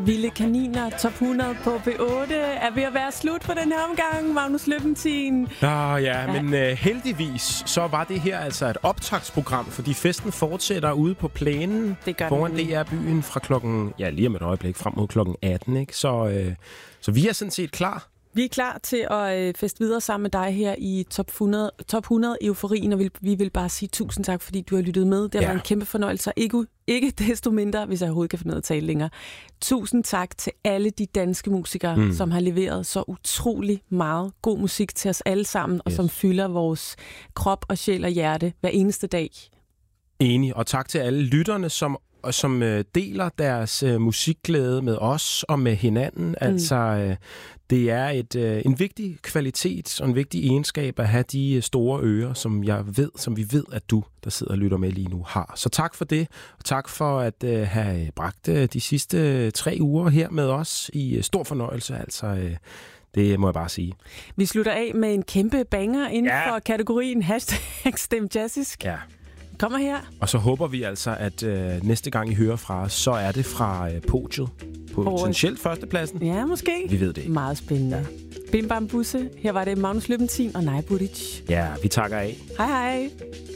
Vilde kaniner, top 100 på B8 er ved at være slut på den her omgang, Magnus Løbentin. Men heldigvis så var det her altså et optagsprogram, fordi festen fortsætter ude på plænen foran DR-byen fra klokken, lige om et øjeblik, frem mod klokken 18, ikke? Så vi er sådan set klar. Vi er klar til at feste videre sammen med dig her i top 100 euforien, og vi vil bare sige tusind tak, fordi du har lyttet med. Det har været en kæmpe fornøjelse, ikke desto mindre, hvis jeg overhovedet kan finde ud af at tale længere. Tusind tak til alle de danske musikere, som har leveret så utrolig meget god musik til os alle sammen, og som fylder vores krop og sjæl og hjerte hver eneste dag. Enig, og tak til alle lytterne, som deler deres musikglæde med os og med hinanden. Altså, det er en vigtig kvalitet og en vigtig egenskab at have de store ører, som vi ved, at du, der sidder og lytter med lige nu, har. Så tak for det, og tak for at have bragt de sidste 3 uger her med os i stor fornøjelse. Altså, det må jeg bare sige. Vi slutter af med en kæmpe banger inden for kategorien #StemJazzisk. Ja. Kommer her. Og så håber vi altså, at næste gang I hører fra os, så er det fra podiet. Potentielt førstepladsen. Ja, måske. Vi ved det ikke. Meget spændende. Bim Bam Busse. Her var det Magnus Løbentin og Naja Buric. Ja, vi takker af. Hej hej.